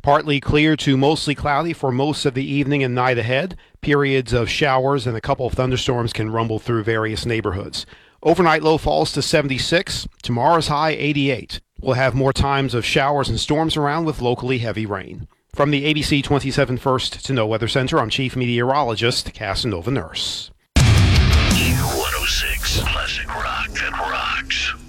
Partly clear to mostly cloudy for most of the evening and night ahead. Periods of showers and a couple of thunderstorms can rumble through various neighborhoods. Overnight low falls to 76. Tomorrow's high 88. We'll have more times of showers and storms around with locally heavy rain. From the ABC 27 First to Know Weather Center, I'm Chief Meteorologist Casanova Nurse. U106 Classic Rock that rocks.